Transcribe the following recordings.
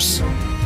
News.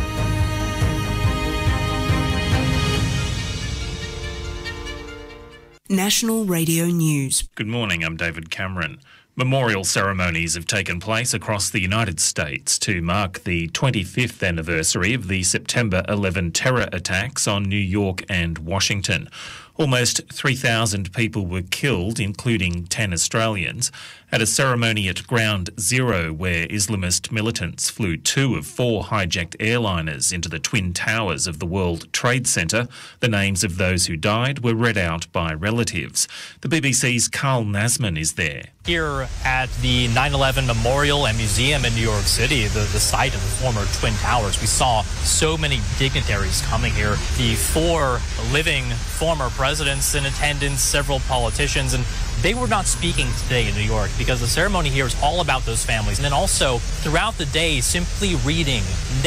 National Radio News. Good morning, I'm David Cameron. Memorial ceremonies have taken place across the United States to mark the 25th anniversary of the September 11 terror attacks on New York and Washington. Almost 3,000 people were killed, including 10 Australians, at a ceremony at Ground Zero where Islamist militants flew 2 of 4 hijacked airliners into the Twin Towers of the World Trade Center. The names of those who died were read out by relatives. The BBC's Carl Nasman is there. Here at the 9/11 Memorial and Museum in New York City, the site of the former Twin Towers, we saw so many dignitaries coming here. The 4 living former presidents in attendance, several politicians, and they were not speaking today in New York because the ceremony here is all about those families. And then also throughout the day, simply reading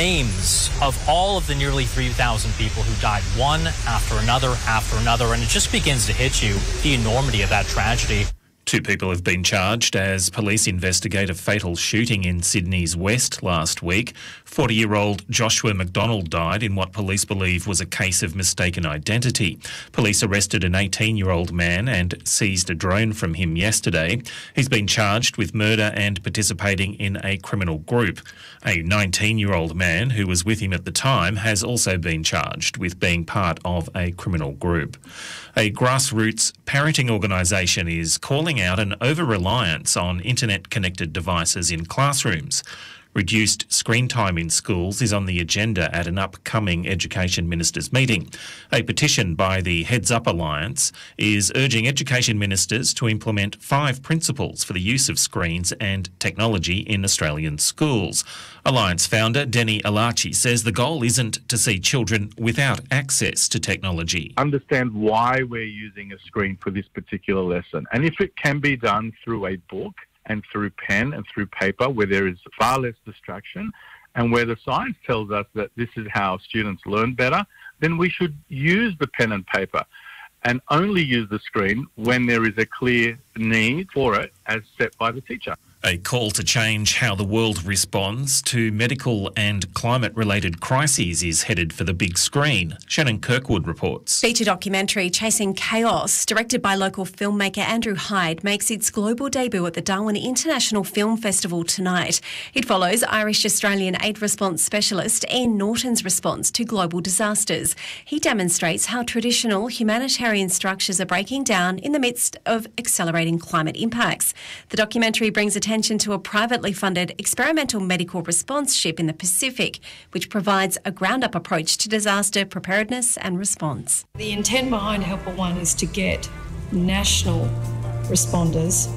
names of all of the nearly 3,000 people who died one after another, and it just begins to hit you the enormity of that tragedy. 2 people have been charged as police investigate a fatal shooting in Sydney's West last week. 40-year-old Joshua McDonald died in what police believe was a case of mistaken identity. Police arrested an 18-year-old man and seized a drone from him yesterday. He's been charged with murder and participating in a criminal group. A 19-year-old man who was with him at the time has also been charged with being part of a criminal group. A grassroots parenting organisation is calling out an over-reliance on internet-connected devices in classrooms. Reduced screen time in schools is on the agenda at an upcoming Education Ministers meeting. A petition by the Heads Up Alliance is urging education ministers to implement 5 principles for the use of screens and technology in Australian schools. Alliance founder Denny Alachi says the goal isn't to see children without access to technology. Understand why we're using a screen for this particular lesson, and if it can be done through a book and through pen and through paper where there is far less distraction and where the science tells us that this is how students learn better, then we should use the pen and paper and only use the screen when there is a clear need for it as set by the teacher. A call to change how the world responds to medical and climate-related crises is headed for the big screen. Shannon Kirkwood reports. Feature documentary Chasing Chaos, directed by local filmmaker Andrew Hyde, makes its global debut at the Darwin International Film Festival tonight. It follows Irish-Australian aid response specialist Ian Norton's response to global disasters. He demonstrates how traditional humanitarian structures are breaking down in the midst of accelerating climate impacts. The documentary brings attention to a privately funded experimental medical response ship in the Pacific, which provides a ground-up approach to disaster preparedness and response. The intent behind Helper One is to get national responders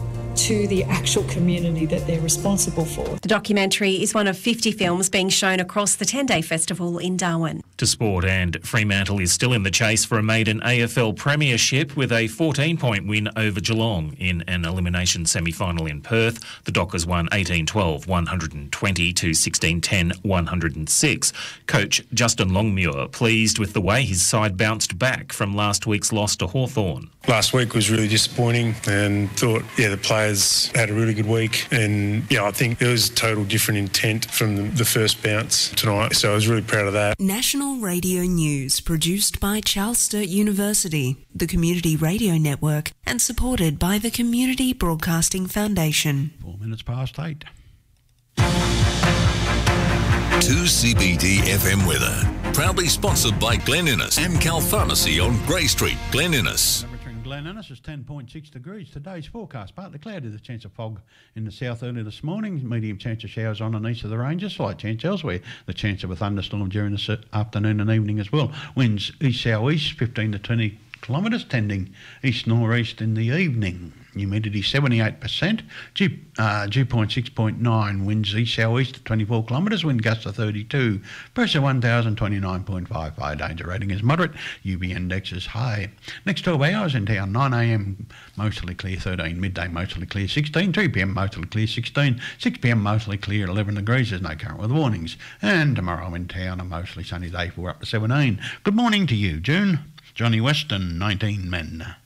to the actual community that they're responsible for. The documentary is one of 50 films being shown across the 10-day festival in Darwin. To sport, and Fremantle is still in the chase for a maiden AFL premiership with a 14-point win over Geelong in an elimination semi-final in Perth. The Dockers won 18-12, 120 to 16-10, 106. Coach Justin Longmuir pleased with the way his side bounced back from last week's loss to Hawthorn. Last week was really disappointing and thought, the players had a really good week, and I think there was total different intent from the first bounce tonight, so I was really proud of that. National Radio News, produced by Charles Sturt University, the Community Radio Network, and supported by the Community Broadcasting Foundation. 4 minutes past 8. 2CBD FM weather, proudly sponsored by Glen Innes and Cal Pharmacy on Grey Street, Glen Innes. Glen Innes is 10.6 degrees. Today's forecast, partly cloudy, the chance of fog in the south early this morning, medium chance of showers on and east of the ranges, slight chance elsewhere, the chance of a thunderstorm during this afternoon and evening as well. Winds east-south-east, 15 to 20 kilometres, tending east-northeast in the evening. Humidity 78%, dew point 6.9, winds east-south-east at 24 kilometres, wind gusts of 32, pressure 1029.55, danger rating is moderate, UV index is high. Next 12 hours in town, 9am mostly clear 13, midday mostly clear 16, 2pm mostly clear 16, 6pm mostly clear 11 degrees, there's no current weather warnings. And tomorrow in town, a mostly sunny day, 4 up to 17. Good morning to you, June. Johnny Weston, 19 men.